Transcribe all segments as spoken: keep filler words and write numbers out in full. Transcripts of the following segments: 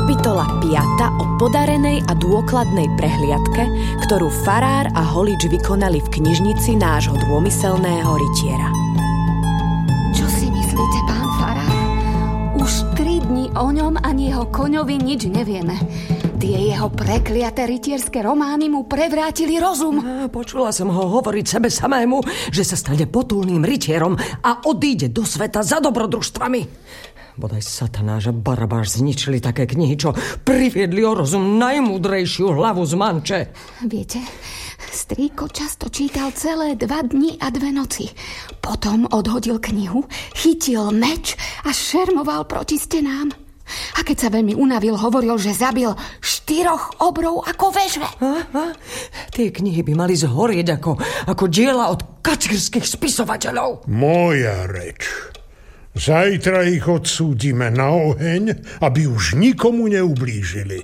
Kapitola piata o podarenej a dôkladnej prehliadke, ktorú farár a holič vykonali v knižnici nášho dômyselného rytiera. Čo si myslíte, pán farár? Už tri dni o ňom ani jeho koňovi nič nevieme. Tie jeho prekliaté rytierské romány mu prevrátili rozum. Počula som ho hovoriť sebe samému, že sa stane potulným rytierom a odíde do sveta za dobrodružstvami. Bodaj Satanáš a Barabáš zničili také knihy, čo priviedli o rozum najmúdrejšiu hlavu z Manče. Viete, strýko často čítal celé dva dni a dve noci. Potom odhodil knihu, chytil meč a šermoval proti stenám. A keď sa veľmi unavil, hovoril, že zabil štyroch obrov ako veže. Aha, tie knihy by mali zhorieť ako, ako diela od kacírskych spisovateľov. Moja reč. Zajtra ich odsúdime na oheň, aby už nikomu neublížili.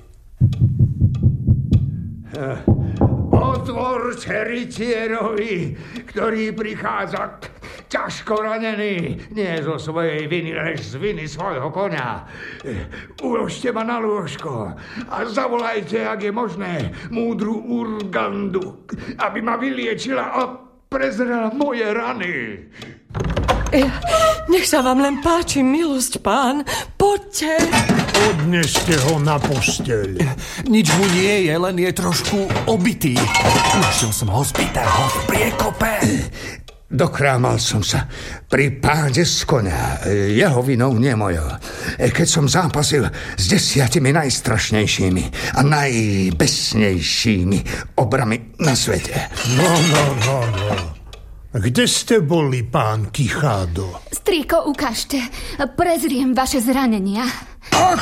Otvorte rytierovi, ktorý prichádza ťažko ranený, nie zo svojej viny, lež z viny svojho koňa. Uložte ma na lôžko a zavolajte, ak je možné, múdru Urgandu, aby ma vyliečila a prezrela moje rany. Ja, nech sa vám len páči, milosť, pán. Poďte. Odneste ho na posteľ. Nič mu nie je, len je trošku obitý. Našiel som hospitálho v priekope. Dokrámal som sa pri páde z koňa. Jeho vinou, nie mojou. Keď som zápasil s desiatimi najstrašnejšími a najbesnejšími obrami na svete. No, no, no, no. Kde ste boli, pán Kichádo? Strýko, ukážte. Prezriem vaše zranenia. Ach!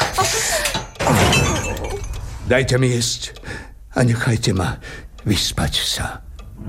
Dajte mi jesť a nechajte ma vyspať sa.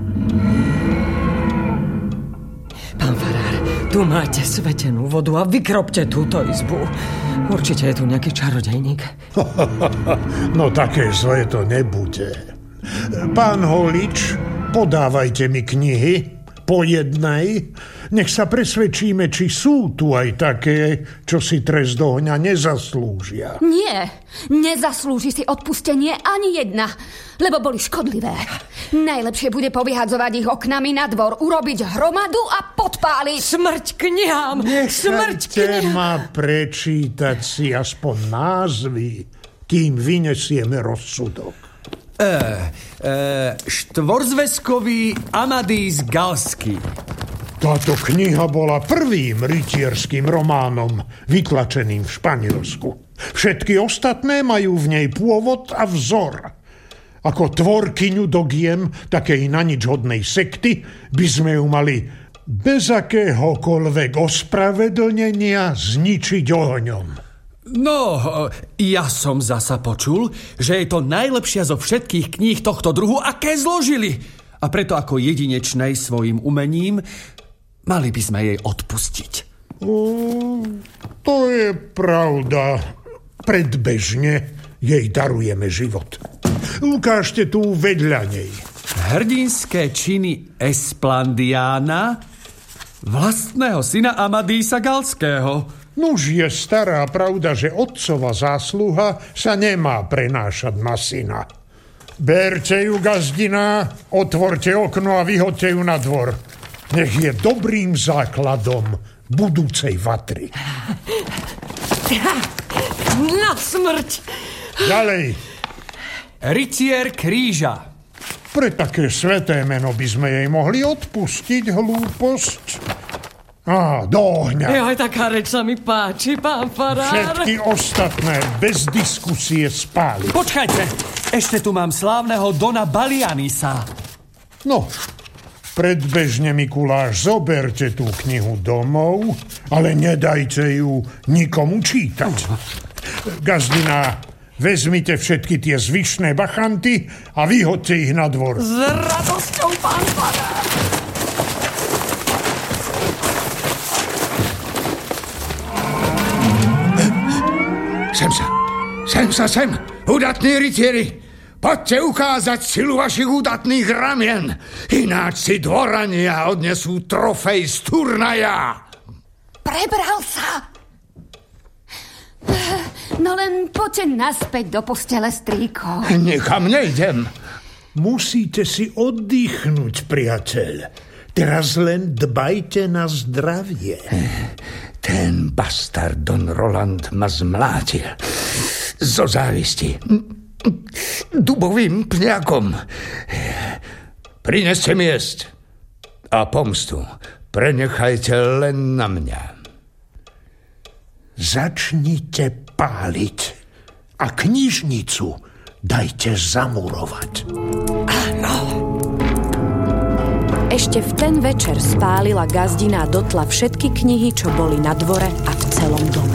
Pán farár, tu máte svetenú vodu a vykropte túto izbu. Určite je tu nejaký čarodejník. No také zlé to nebude. Pán holič, podávajte mi knihy. Po jednej, nech sa presvedčíme, či sú tu aj také, čo si trest ohňa nezaslúžia. Nie, nezaslúži si odpustenie ani jedna, lebo boli škodlivé. Najlepšie bude povyhadzovať ich oknami na dvor, urobiť hromadu a podpáliť. Smrť knihám! Smrť knihám! Ma prečítať si aspoň názvy, kým vynesieme rozsudok. E, e, štvorzväzkový Amadís Galský. Táto kniha bola prvým rytierským románom vytlačeným v Španielsku. Všetky ostatné majú v nej pôvod a vzor. Ako tvorkyňu dogiem takej naničhodnej sekty by sme ju mali bez akéhokoľvek ospravedlnenia zničiť ohňom. No, ja som zasa počul, že je to najlepšia zo všetkých kníh tohto druhu, aké zložili. A preto ako jedinečnej svojim umením mali by sme jej odpustiť. O, to je pravda. Predbežne jej darujeme život. Ukážte tu vedľa nej. Hrdinské činy Esplandiána, vlastného syna Amadísa Galského. Nuž je stará pravda, že otcova zásluha sa nemá prenášať na syna. Berte ju, gazdina, otvorte okno a vyhoďte ju na dvor. Nech je dobrým základom budúcej vatry. Na smrť! Ďalej. Rytier kríža. Pre také sveté meno by sme jej mohli odpustiť hlúposť. Á, do ohňa. Joj, taká reč sa mi páči, pán farár. Všetky ostatné bez diskusie spáli. Počkajte, ešte tu mám slávneho Dona Balianisa. No, predbežne, Mikuláš, zoberte tú knihu domov, ale nedajte ju nikomu čítať. Gazdina, vezmite všetky tie zvyšné bachanty a vyhoďte ich na dvor. S radosťou, pán farár. Sem sa, sem sa, sem, udatní rytieri. Poďte ukázať silu vašich udatných ramien, ináč si dvorania odnesú trofej z turnaja. Prebral sa. No len poďte naspäť do postele, strýko. Nikam nejdem. Musíte si oddychnúť, priateľ. Teraz len dbajte na zdravie. Ten bastard Don Roland ma zmlátil. Zo závisti. Dubovým pňakom. Prineste mi jesť. A pomstu prenechajte len na mňa. Začnite páliť a knižnicu dajte zamurovať. Áno. Ešte v ten večer spálila gazdina dotla všetky knihy, čo boli na dvore a v celom dome.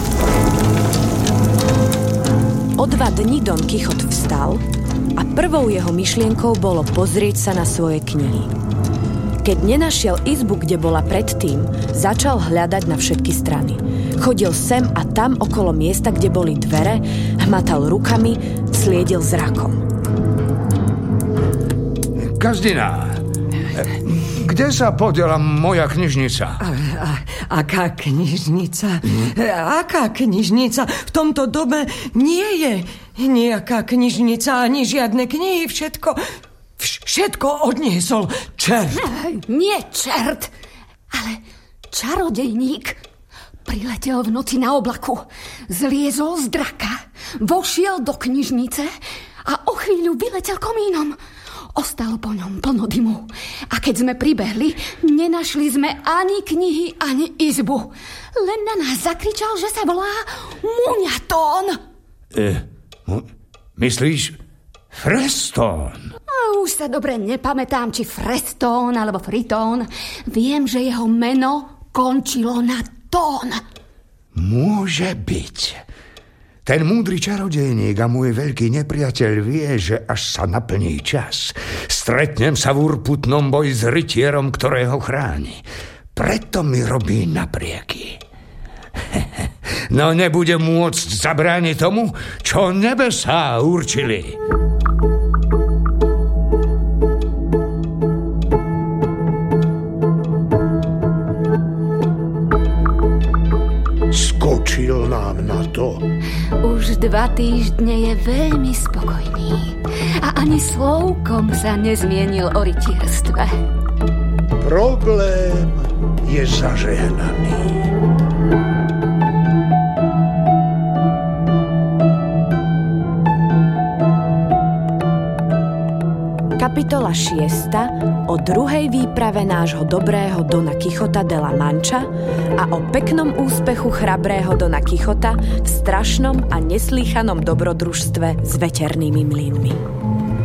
O dva dni Don Kichot vstal a prvou jeho myšlienkou bolo pozrieť sa na svoje knihy. Keď nenašiel izbu, kde bola predtým, začal hľadať na všetky strany. Chodil sem a tam okolo miesta, kde boli dvere, hmatal rukami, sliedil zrakom. Gazdina, kde sa podiela moja knižnica? A, a, aká knižnica? Aká knižnica? V tomto dome nie je nejaká knižnica ani žiadne knihy. Všetko, všetko odniesol čert. Nie čert, ale čarodejník. Priletel v noci na oblaku, zliezol z draka, vošiel do knižnice a o chvíľu vyletel komínom. Ostal po ňom plno dymu. A keď sme pribehli, nenašli sme ani knihy, ani izbu. Len na nás zakričal, že sa volá Muňatón. E, myslíš Freston? A už sa dobre nepamätám, či Freston alebo Fritón. Viem, že jeho meno končilo na tón. Môže byť. Ten múdry čarodejník a môj veľký nepriateľ vie, že až sa naplní čas, stretnem sa v urputnom boji s rytierom, ktorého chráni. Preto mi robí naprieky. No nebude môcť zabrániť tomu, čo nebesá určili. Skočil nám na to. Už dva týždne je veľmi spokojný a ani slovkom sa nezmienil o rytierstve. Problém je zažehnaný. Kapitola šiesta o druhej výprave nášho dobrého Dona Kichota de la Mancha a o peknom úspechu chrabrého Dona Kichota v strašnom a neslýchanom dobrodružstve s veternými mlynmi.